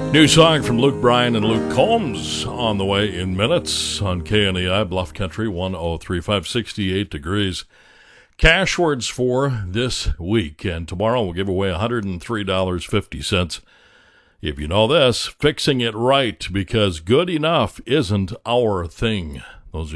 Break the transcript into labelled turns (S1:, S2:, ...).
S1: New song from Luke Bryan and Luke Combs on the way in minutes on KNEI Bluff Country 103.5, 68 degrees. Cash words for this week, and tomorrow we'll give away $103.50. If you know this, fixing it right, because good enough isn't our thing.